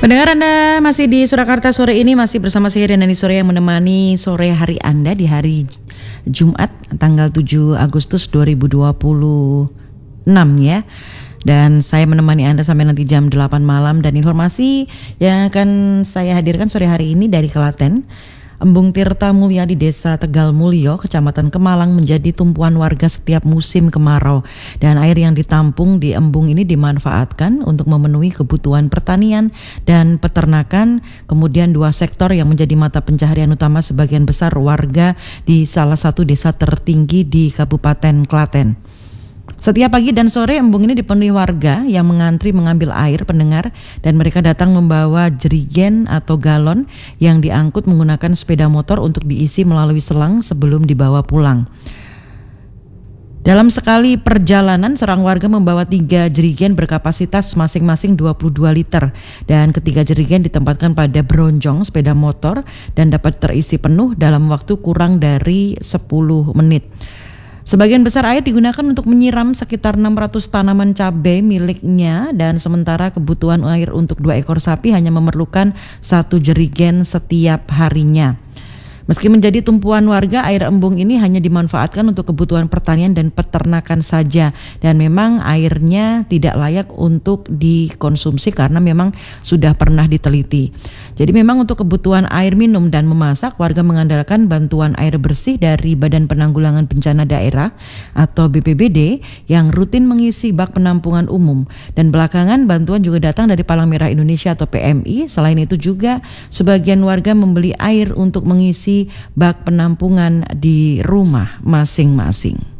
Pendengar, Anda masih di Surakarta sore ini, masih bersama saya Renani Sore yang menemani sore hari Anda di hari Jumat tanggal 7 Agustus 2026 ya. Dan saya menemani Anda sampai nanti jam 8 malam, dan informasi yang akan saya hadirkan sore hari ini dari Klaten. Embung Tirta Mulya di Desa Tegal Mulyo, Kecamatan Kemalang menjadi tumpuan warga setiap musim kemarau, dan air yang ditampung di embung ini dimanfaatkan untuk memenuhi kebutuhan pertanian dan peternakan. Kemudian dua sektor yang menjadi mata pencaharian utama sebagian besar warga di salah satu desa tertinggi di Kabupaten Klaten. Setiap pagi dan sore embung ini dipenuhi warga yang mengantri mengambil air, pendengar, dan mereka datang membawa jerigen atau galon yang diangkut menggunakan sepeda motor untuk diisi melalui selang sebelum dibawa pulang. Dalam sekali perjalanan, seorang warga membawa 3 jerigen berkapasitas masing-masing 22 liter, dan ketiga jerigen ditempatkan pada bronjong sepeda motor dan dapat terisi penuh dalam waktu kurang dari 10 menit. Sebagian besar air digunakan untuk menyiram sekitar 600 tanaman cabai miliknya, dan sementara kebutuhan air untuk 2 ekor sapi hanya memerlukan 1 jerigen setiap harinya. Meski menjadi tumpuan warga, air embung ini hanya dimanfaatkan untuk kebutuhan pertanian dan peternakan saja, dan memang airnya tidak layak untuk dikonsumsi karena memang sudah pernah diteliti. Jadi memang untuk kebutuhan air minum dan memasak, warga mengandalkan bantuan air bersih dari Badan Penanggulangan Bencana Daerah atau BPBD yang rutin mengisi bak penampungan umum, dan belakangan bantuan juga datang dari Palang Merah Indonesia atau PMI. Selain itu juga sebagian warga membeli air untuk mengisi bak penampungan di rumah masing-masing.